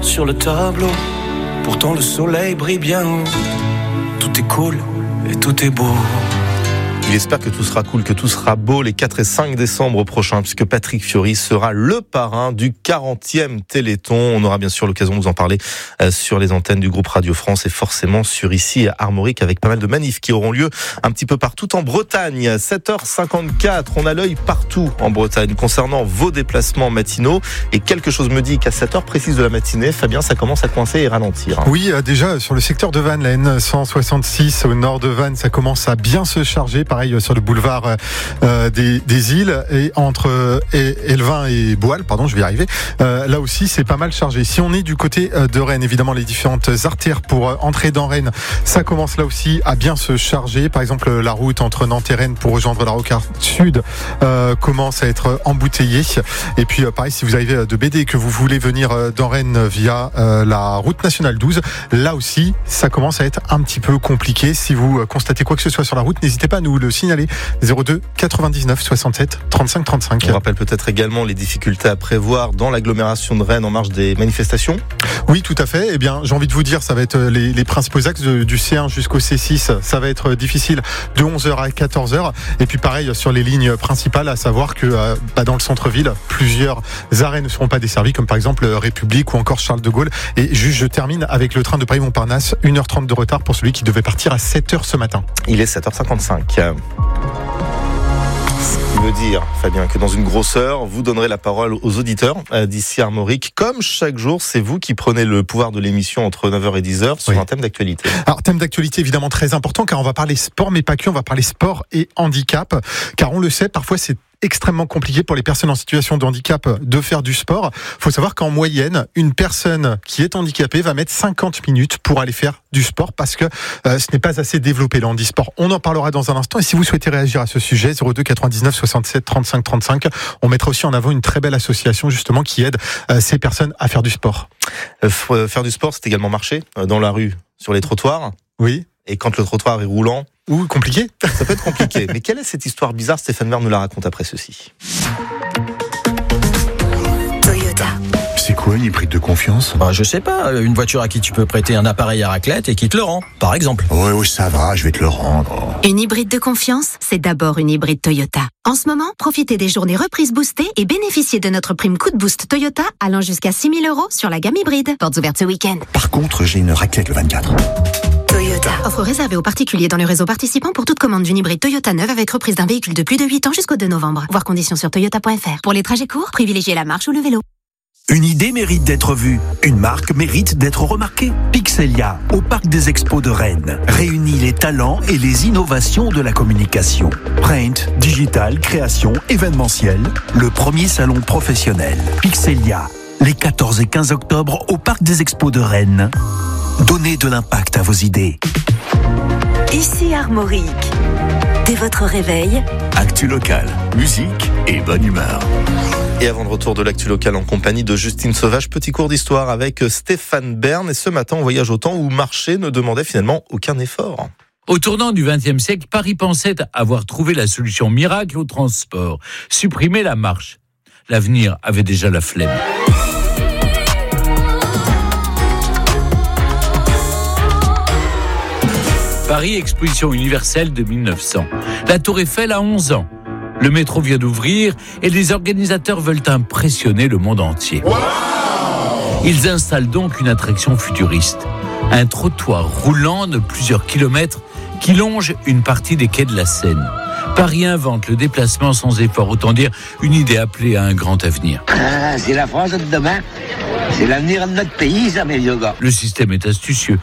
sur le tableau. Pourtant le soleil brille bien haut. Tout est cool et tout est beau. Il espère que tout sera cool, que tout sera beau les 4 et 5 décembre prochains, puisque Patrick Fiori sera le parrain du 40e Téléthon. On aura bien sûr l'occasion de vous en parler sur les antennes du groupe Radio France et forcément sur ici à Armorique, avec pas mal de manifs qui auront lieu un petit peu partout en Bretagne. 7h54, on a l'œil partout en Bretagne concernant vos déplacements matinaux. Et quelque chose me dit qu'à 7h précise de la matinée, Fabien, ça commence à coincer et ralentir. Oui, déjà sur le secteur de Vannes, la N166 au nord de Vannes, ça commence à bien se charger. Pareil sur le boulevard des îles et entre Elvin et Boal, je vais y arriver. Là aussi, c'est pas mal chargé. Si on est du côté de Rennes, évidemment, les différentes artères pour entrer dans Rennes, ça commence là aussi à bien se charger. Par exemple, la route entre Nantes et Rennes pour rejoindre la rocade sud commence à être embouteillée. Et puis, pareil, si vous arrivez de BD et que vous voulez venir dans Rennes via la route nationale 12, là aussi, ça commence à être un petit peu compliqué. Si vous constatez quoi que ce soit sur la route, n'hésitez pas à nous le signaler. 02 99 67 35 35. On rappelle peut-être également les difficultés à prévoir dans l'agglomération de Rennes en marge des manifestations. Oui, tout à fait. Eh bien, j'ai envie de vous dire, ça va être les principaux axes du C1 jusqu'au C6. Ça va être difficile de 11h à 14h. Et puis pareil sur les lignes principales, à savoir que dans le centre-ville, plusieurs arrêts ne seront pas desservis, comme par exemple République ou encore Charles de Gaulle. Et juste, je termine avec le train de Paris-Montparnasse, 1h30 de retard pour celui qui devait partir à 7h ce matin. Il est 7h55. Ce qui veut dire, Fabien, que dans une grosse heure, vous donnerez la parole aux auditeurs d'ici Armorique. Comme chaque jour, c'est vous qui prenez le pouvoir de l'émission entre 9h et 10h sur un thème d'actualité. Alors, thème d'actualité évidemment très important, car on va parler sport, mais pas que, on va parler sport et handicap. Car on le sait, parfois c'est extrêmement compliqué pour les personnes en situation de handicap de faire du sport. Faut savoir qu'en moyenne, une personne qui est handicapée va mettre 50 minutes pour aller faire du sport parce que ce n'est pas assez développé le handisport. On en parlera dans un instant et si vous souhaitez réagir à ce sujet, 02 99 67 35 35, on mettra aussi en avant une très belle association justement qui aide ces personnes à faire du sport. Faire du sport, c'est également marcher dans la rue, sur les trottoirs. Oui. Et quand le trottoir est roulant, ou compliqué. Ça peut être compliqué. Mais quelle est cette histoire bizarre? Stéphane Bern nous la raconte après ceci. Toyota. C'est quoi une hybride de confiance? Je sais pas, une voiture à qui tu peux prêter un appareil à raclette et qui te le rend, par exemple. Oui, ça va, je vais te le rendre. Une hybride de confiance, c'est d'abord une hybride Toyota. En ce moment, profitez des journées reprises boostées et bénéficiez de notre prime coup de boost Toyota allant jusqu'à 6 000 € sur la gamme hybride. Portes ouvertes ce week-end. Par contre, j'ai une raclette le 24. Toyota. Offre réservée aux particuliers dans le réseau participant pour toute commande d'une hybride Toyota neuve avec reprise d'un véhicule de plus de 8 ans jusqu'au 2 novembre. Voir conditions sur toyota.fr. Pour les trajets courts, privilégiez la marche ou le vélo. Une idée mérite d'être vue, une marque mérite d'être remarquée. Pixelia, au Parc des Expos de Rennes, réunit les talents et les innovations de la communication. Print, digital, création, événementiel, le premier salon professionnel. Pixelia, les 14 et 15 octobre au Parc des Expos de Rennes. Donnez de l'impact à vos idées. Ici Armorique. Dès votre réveil, Actu locale, musique et bonne humeur. Et avant le retour de l'actu locale en compagnie de Justine Sauvage, petit cours d'histoire avec Stéphane Bern. Et ce matin, on voyage au temps où marcher ne demandait finalement aucun effort. Au tournant du XXe siècle, Paris pensait avoir trouvé la solution miracle au transport. Supprimer la marche. L'avenir avait déjà la flemme. Paris Exposition universelle de 1900. La Tour Eiffel a 11 ans. Le métro vient d'ouvrir et les organisateurs veulent impressionner le monde entier. Wow! Ils installent donc une attraction futuriste. Un trottoir roulant de plusieurs kilomètres qui longe une partie des quais de la Seine. Paris invente le déplacement sans effort, autant dire une idée appelée à un grand avenir. C'est la France de demain. C'est l'avenir de notre pays, ça, mes vieux gars. Le système est astucieux.